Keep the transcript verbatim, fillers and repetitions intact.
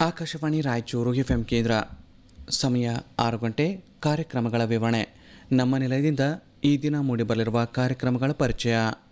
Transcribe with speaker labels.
Speaker 1: Akashvani Raichur F M ಕೇಂದ್ರ. ಸಮಯ ಆರು ಗಂಟೆ. ಕಾರ್ಯಕ್ರಮಗಳ ವಿವರಣೆ. ನಮ್ಮ ನಿಲಯದಿಂದ ಈ ದಿನ ಮೂಡಿಬರಲಿರುವ ಕಾರ್ಯಕ್ರಮಗಳ ಪರಿಚಯ.